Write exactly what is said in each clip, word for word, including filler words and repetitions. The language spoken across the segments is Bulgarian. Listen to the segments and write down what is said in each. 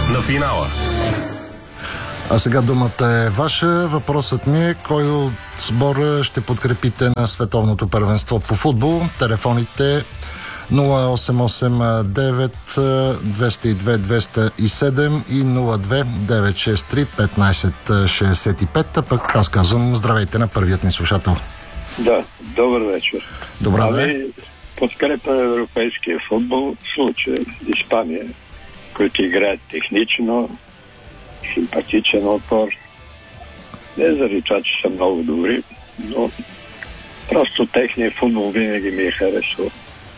на финала. А сега думата е ваша. Въпросът ми е: кой от сбора ще подкрепите на световното първенство по футбол? Телефоните нула осем осем девет двеста и две двеста и седем и нула две девет шест три петнайсет шейсет и пет. А пък аз казвам здравейте на първият ни слушател. Да, добър вечер. Добра ден. Ами, подкрепа европейския футбол, в случая Испания, които играят технично, симпатичен отбор. Не заради това, че са много добри, но просто техният футбол винаги ми е харесал.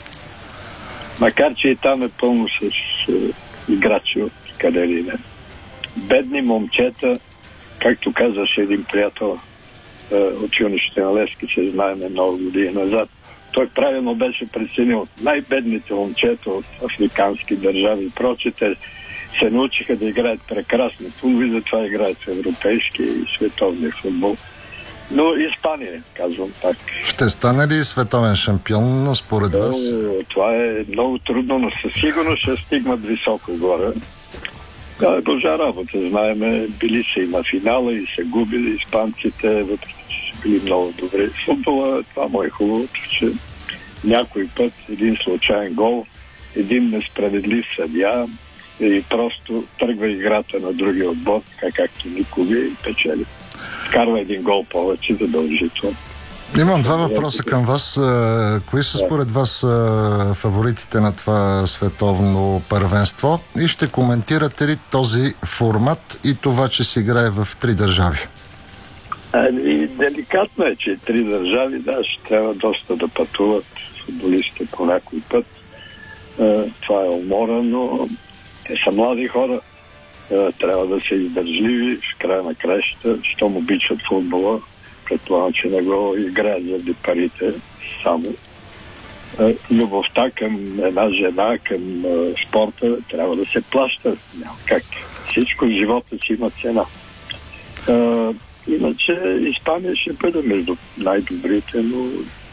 Макар че и там е пълно с е, играчи от къде ли не. Бедни момчета, както казваше един приятел е, от юношите на Левски, че знаеме много години назад. Той правилно беше преценил най-бедните момчета от африкански държави и прочите се научиха да играят прекрасно футбол и затова играят в европейски и световния футбол. Но Испания, казвам пак. Ще стане ли световен шампион според вас? О, това е много трудно, но със сигурност ще стигнат високо горе. Да, е божа работа. Знаеме, били са и на финала и са губили испанците, въпреки че са били много добри. Футбола, това му е хубавото, че някой път един случайен гол, един несправедлив съдия и просто тръгва играта на другия отбор, така както никога и печели. Вкарва един гол повече задължително. Имам два въпроса към вас. Кои са според вас фаворитите на това световно първенство? И ще коментирате ли този формат и това, че се играе в три държави? И деликатно е, че три държави, да, ще трябва доста да пътуват футболистите по някой път. Това е умора, но те са млади хора. Трябва да са издържливи в края на краищата, щом обичат футбола. Предполагам, че не го играят заради парите само. Любовта към една жена, към спорта трябва да се плаща. Няма как. Всичко в живота си има цена. Иначе Испания ще бъде между най-добрите, но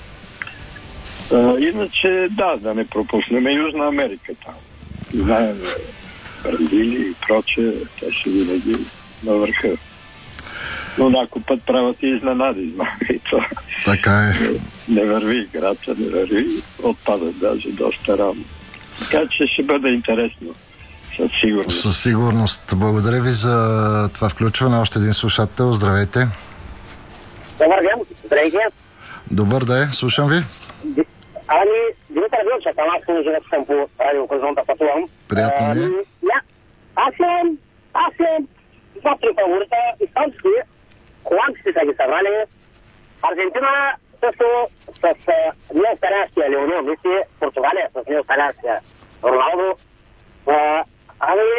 иначе да, да не пропуснем Южна Америка там. Знаем Бразилия и проче, те ще винаги на върха. Но някой път правят и изненади, знам и това. Така е. Не, не върви играта, не върви, отпадат даже доста рано. Така че ще бъде интересно. Със сигурност. Със сигурност. Благодаря ви за това включване. Още един слушател. Здравейте. Добър ден. Здравейте. Добър ден. Слушам ви. Ами, Димитър Вилчев, аз съм живот съм по радио Хоризонта, пътувам. Приятно ми. Аз съм, аз съм два-три фаворита, испански, холандците са ги събрали, Аржентина също с неостарящия Леонел Меси, Португалия с неостарящия Роналдо. Ами,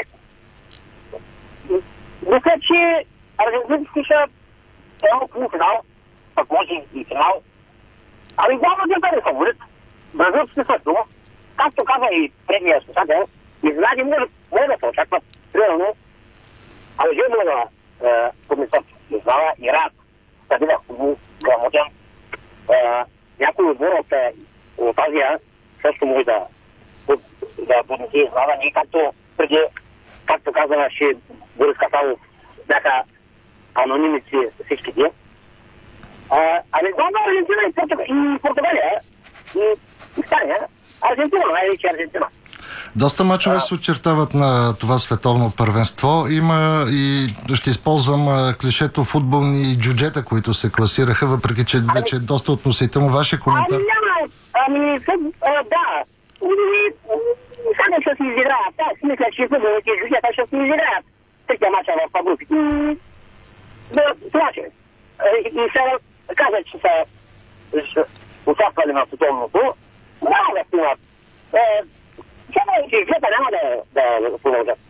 мисля, че аржентинците са едно полуфинал, пък може и финал. Ами, главно е да е фаворит. Бразилците също, както каза и предния слушател, изненади може, може да се очакват. Примерно, Алжир може да е, помислят изнава, Ирак, стабилен футбол, грамотен. Е, някой отбор от, от Азия също може да, да поднесе изнава. Не както преди, както казваше Борис Касалов, бяха анонимици всичките. Ами главно Аржентина и, Португ... и Португалия и Испания. Аржентина, най-вече Аржентина. Доста мачове се очертават на това световно първенство. Има и, ще използвам клишето, футболни джуджета, които се класираха, въпреки че вече е доста относително. Вашия коментар? Ами няма. Ами, да. Сега ще си изиграят. Аз мисля, че футболните джуджета ще си изиграят. Трите мача в Фабрук. Това че. И сега казах, че са участвали на световното. Няма да стимат. Чакай, че жета няма да, да, да продължат.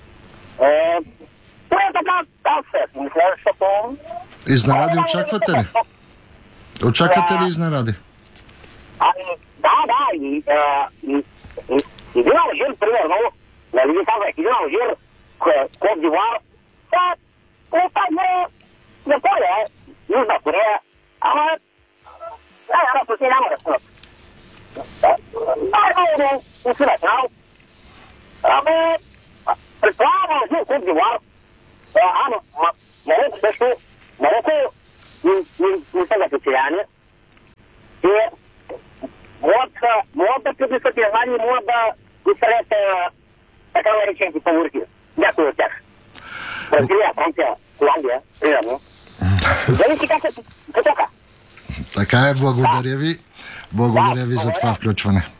Това е така, аз се мисля, защото... Изненади очаквате ли? Очаквате ли изненади? Ами, да, да, и един Алжир, примерно, нали ви казах, един Алжир, Кот д'Ивуар, това е Япония, Южна Корея, ама да, да, да, няма да станат. Да, да, да, усилят, ама Предполагам, Бразил, Кот д'Ивуар, а, Марокко също, Марокко не са запечеляни. И могат да приписват Ирландия и могат да изстреляте така наречените фаворити. Някои от тях. Бразилия, Франция, Холандия, примерно. Зависи как се потока. Така е, благодаря ви. Благодаря ви за това включване.